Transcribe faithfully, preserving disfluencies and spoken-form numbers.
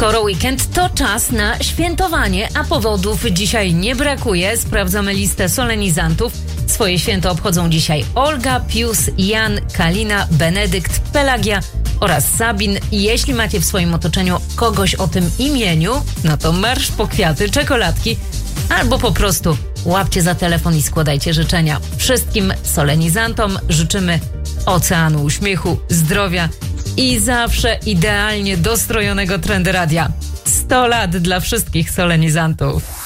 Skoro weekend, to czas na świętowanie, a powodów dzisiaj nie brakuje. Sprawdzamy listę solenizantów. Swoje święto obchodzą dzisiaj Olga, Pius, Jan, Kalina, Benedykt, Pelagia oraz Sabin. Jeśli macie w swoim otoczeniu kogoś o tym imieniu, no to marsz po kwiaty, czekoladki albo po prostu łapcie za telefon i składajcie życzenia. Wszystkim solenizantom życzymy oceanu uśmiechu, zdrowia i zawsze idealnie dostrojonego Trendy Radia. sto lat dla wszystkich solenizantów.